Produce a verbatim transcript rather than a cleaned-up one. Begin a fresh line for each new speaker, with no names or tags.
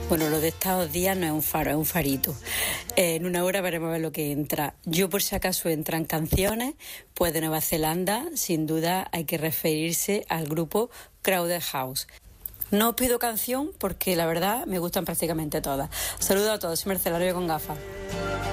Bueno, lo de estos días no es un faro, es un farito. Eh, en una hora veremos a ver lo que entra. Yo, por si acaso entran canciones, pues de Nueva Zelanda, sin duda hay que referirse al grupo Crowded House. No os pido canción porque la verdad me gustan prácticamente todas. Saludos a todos, soy Mercenario con gafas.